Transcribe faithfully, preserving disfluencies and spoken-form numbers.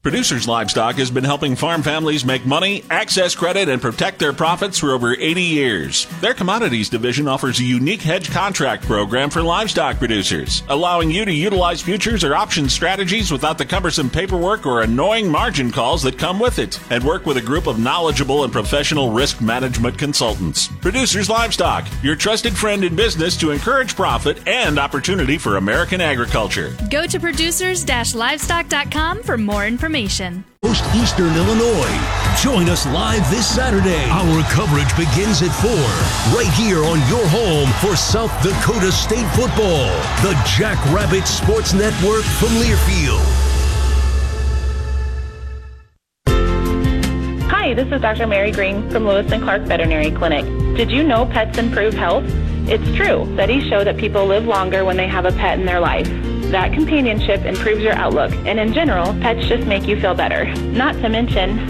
Producers Livestock has been helping farm families make money, access credit, and protect their profits for over eighty years. Their commodities division offers a unique hedge contract program for livestock producers, allowing you to utilize futures or option strategies without the cumbersome paperwork or annoying margin calls that come with it, and work with a group of knowledgeable and professional risk management consultants. Producers Livestock, your trusted friend in business to encourage profit and opportunity for American agriculture. Go to producers livestock dot com for more information. Coast Eastern Illinois. Join us live this Saturday. Our coverage begins at four, right here on your home for South Dakota State football. The Jackrabbit Sports Network from Learfield. Hi, this is Doctor Mary Green from Lewis and Clark Veterinary Clinic. Did you know pets improve health? It's true. Studies show that people live longer when they have a pet in their life. That companionship improves your outlook, and in general, pets just make you feel better. Not to mention,